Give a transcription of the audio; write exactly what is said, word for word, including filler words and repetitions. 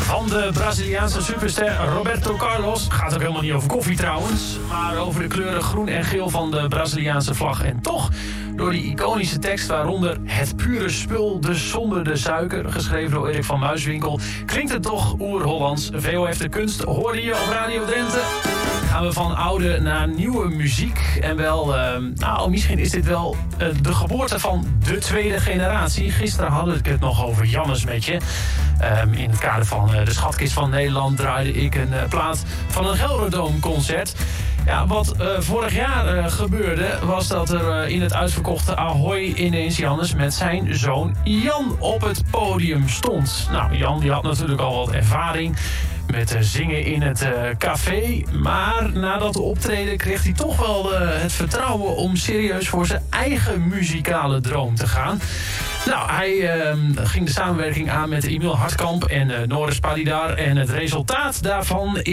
Van de Braziliaanse superster Roberto Carlos. Gaat ook helemaal niet over koffie trouwens, maar over de kleuren groen en geel van de Braziliaanse vlag. En toch, door die iconische tekst waaronder het pure spul, dus zonder de suiker, geschreven door Erik van Muiswinkel, klinkt het toch oer-Hollands. V O F de kunst hoorde je op Radio Drenthe. Gaan we van oude naar nieuwe muziek. En wel, uh, nou, misschien is dit wel uh, de geboorte van de tweede generatie. Gisteren hadden ik het nog over Jannes met je. Um, in het kader van uh, de Schatkist van Nederland draaide ik een uh, plaat van een Gelderdoom concert. Ja, wat uh, vorig jaar uh, gebeurde, was dat er uh, in het uitverkochte Ahoy ineens Jannes met zijn zoon Jan op het podium stond. Nou, Jan die had natuurlijk al wat ervaring met uh, zingen in het uh, café. Maar na dat optreden kreeg hij toch wel uh, het vertrouwen om serieus voor zijn eigen muzikale droom te gaan. Nou, hij uh, ging de samenwerking aan met Emiel Hartkamp en uh, Norris Palidar. En het resultaat daarvan